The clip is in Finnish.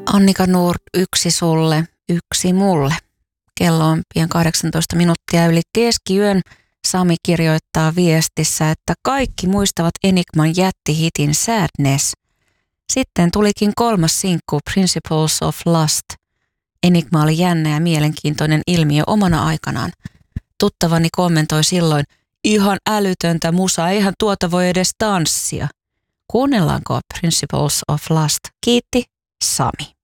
Annika Nord, yksi sulle, yksi mulle. Kello on pian 18 minuuttia yli keskiyön. Sami kirjoittaa viestissä, että kaikki muistavat Enigman jättihitin Sadness. Sitten tulikin kolmas sinkku Principles of Lust. Enigma oli jännä ja mielenkiintoinen ilmiö omana aikanaan. Tuttavani kommentoi silloin, ihan älytöntä musaa, eihän tuota voi edes tanssia. Kuunnellaanko Principles of Lust? Kiitti, Sami.